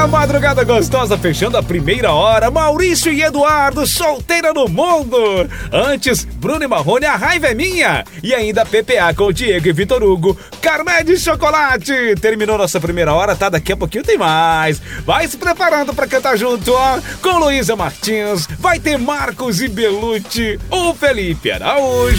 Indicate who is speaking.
Speaker 1: Madrugada gostosa fechando a primeira hora. Maurício e Eduardo, solteira no mundo. Antes, Bruno e Marrone, a raiva é minha. E ainda PPA com o Diego e Vitor Hugo, Carmé de chocolate. Terminou nossa primeira hora, tá? Daqui a pouquinho tem mais. Vai se preparando pra cantar junto, ó. Com Luísa Martins, vai ter Marcos e Belucci, o Felipe Araújo.